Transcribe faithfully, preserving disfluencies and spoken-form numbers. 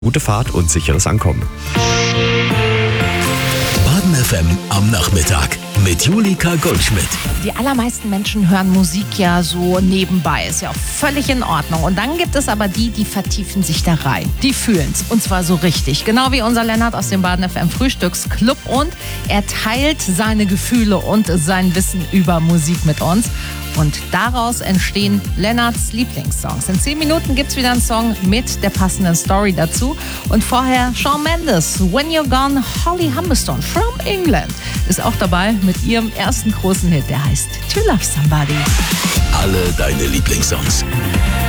Gute Fahrt und sicheres Ankommen. Baden F M am Nachmittag mit Julika Goldschmidt. Die allermeisten Menschen hören Musik ja so nebenbei, ist ja auch völlig in Ordnung. Und dann gibt es aber die, die vertiefen sich da rein. Die fühlen's, und zwar so richtig. Genau wie unser Lennart aus dem Baden F M Frühstücksclub. Und er teilt seine Gefühle und sein Wissen über Musik mit uns. Und daraus entstehen Lennarts Lieblingssongs. In zehn Minuten gibt's wieder einen Song mit der passenden Story dazu. Und vorher Shawn Mendes, When You're Gone. Holly Humberstone from England ist auch dabei mit ihrem ersten großen Hit, der heißt To Love Somebody. Alle deine Lieblingssongs.